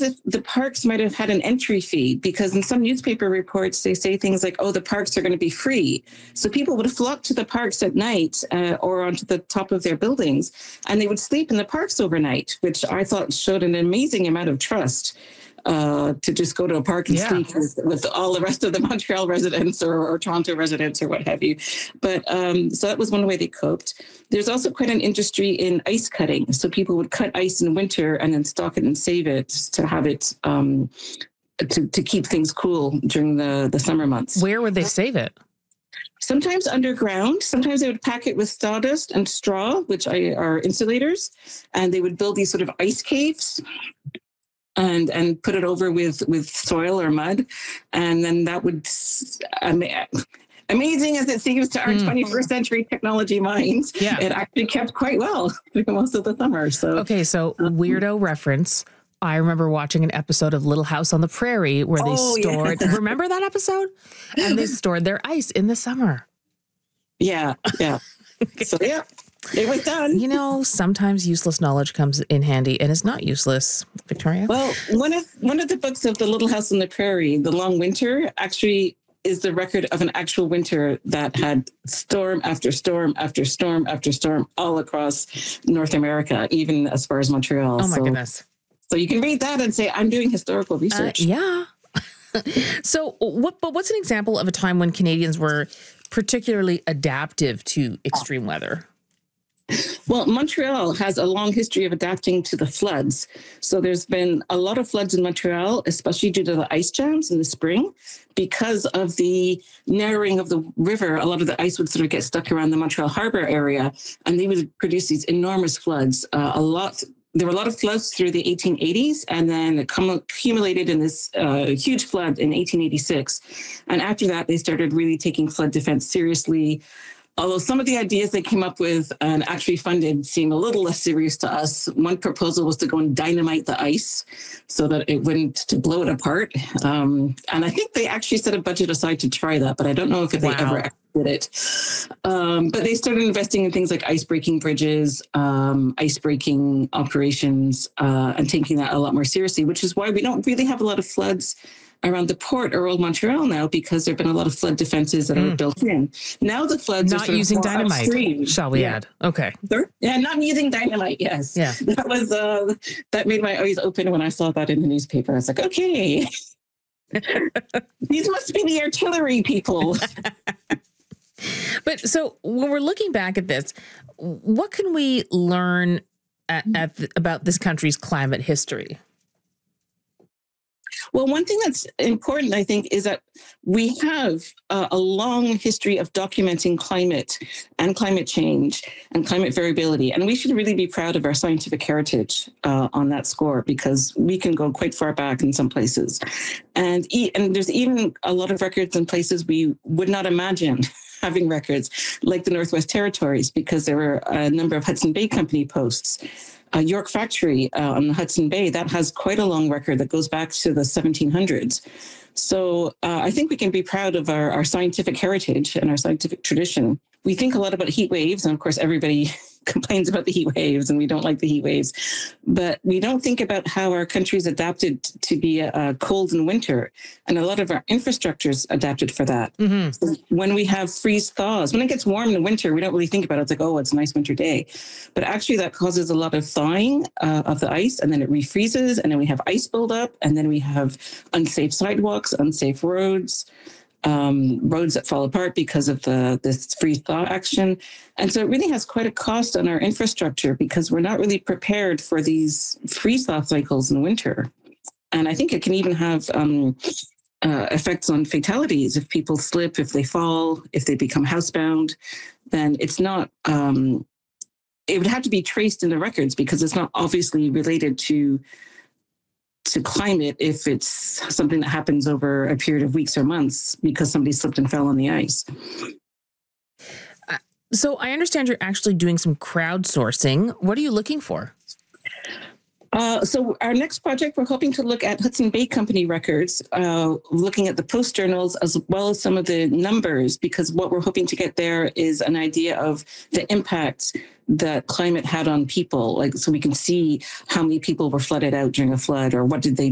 if the parks might have had an entry fee, because in some newspaper reports, they say things like, oh, the parks are going to be free. So people would flock to the parks at night or onto the top of their buildings, and they would sleep in the parks overnight, which I thought showed an amazing amount of trust. To just go to a park and sleep with all the rest of the Montreal residents or Toronto residents or what have you. But so that was one way they coped. There's also quite an industry in ice cutting. So people would cut ice in winter and then stock it and save it to have it to keep things cool during the summer months. Where would they save it? Sometimes underground. Sometimes they would pack it with sawdust and straw, which are insulators, and they would build these sort of ice caves and put it over with soil or mud. And then that would, amazing as it seems to our 21st century technology minds, it actually kept quite well through most of the summer. So weirdo reference. I remember watching an episode of Little House on the Prairie where they stored, remember that episode? And they stored their ice in the summer. Yeah. So it was done. You know, sometimes useless knowledge comes in handy, and it's not useless, Victoria. Well, one of the books of the Little House on the Prairie, The Long Winter, actually is the record of an actual winter that had storm after storm after storm after storm all across North America, even as far as Montreal. Oh my goodness. So you can read that and say, I'm doing historical research. Yeah. So what's an example of a time when Canadians were particularly adaptive to extreme weather? Well, Montreal has a long history of adapting to the floods. So there's been a lot of floods in Montreal, especially due to the ice jams in the spring. Because of the narrowing of the river, a lot of the ice would sort of get stuck around the Montreal Harbor area, and they would produce these enormous floods. There were a lot of floods through the 1880s, and then it accumulated in this huge flood in 1886. And after that, they started really taking flood defense seriously. Although some of the ideas they came up with and actually funded seem a little less serious to us. One proposal was to go and dynamite the ice so that it wouldn't, to blow it apart. And I think they actually set a budget aside to try that, but I don't know if they ever did it. But they started investing in things like ice-breaking bridges, ice-breaking operations, and taking that a lot more seriously, which is why we don't really have a lot of floods around the port or Old Montreal now, because there have been a lot of flood defenses that are built in. Now the floods not are using dynamite, upstream. shall we add? Okay. Yeah, not using dynamite, yes. Yeah. That was, that made my eyes open when I saw that in the newspaper. I was like, okay, these must be the artillery people. But so when we're looking back at this, what can we learn about this country's climate history? Well, one thing that's important, I think, is that we have a long history of documenting climate and climate change and climate variability. And we should really be proud of our scientific heritage on that score, because we can go quite far back in some places. And there's even a lot of records in places we would not imagine having records, like the Northwest Territories, because there were a number of Hudson Bay Company posts. York Factory on the Hudson Bay, that has quite a long record that goes back to the 1700s. So I think we can be proud of our scientific heritage and our scientific tradition. We think a lot about heat waves, and of course everybody complains about the heat waves, and we don't like the heat waves. But we don't think about how our country's adapted to be cold in winter, and a lot of our infrastructure's adapted for that. Mm-hmm. So when we have freeze thaws, when it gets warm in the winter, we don't really think about it. It's like, oh, it's a nice winter day. But actually that causes a lot of thawing of the ice, and then it refreezes, and then we have ice buildup, and then we have unsafe sidewalks, unsafe roads. Roads that fall apart because of this freeze thaw action. And so it really has quite a cost on our infrastructure, because we're not really prepared for these freeze thaw cycles in winter. And I think it can even have effects on fatalities. If people slip, if they fall, if they become housebound, then it's not, it would have to be traced in the records, because it's not obviously related to climate if it's something that happens over a period of weeks or months because somebody slipped and fell on the ice. So I understand you're actually doing some crowdsourcing. What are you looking for? So our next project, we're hoping to look at Hudson Bay Company records, looking at the post journals as well as some of the numbers, because what we're hoping to get there is an idea of the impact that climate had on people, like so we can see how many people were flooded out during a flood, or what did they